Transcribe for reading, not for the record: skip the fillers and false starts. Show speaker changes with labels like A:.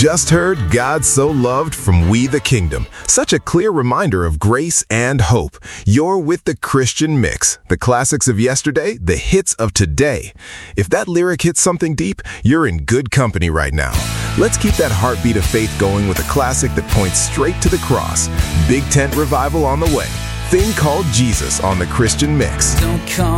A: just heard God So Loved from We the Kingdom. Such a clear reminder of grace and hope. You're with the Christian Mix, the classics of yesterday, the hits of today. If that lyric hits something deep, you're in good company right now. Let's keep that heartbeat of faith going with a classic that points straight to the cross. Big Tent Revival on the way. Thing Called Jesus on the Christian Mix.
B: Don't come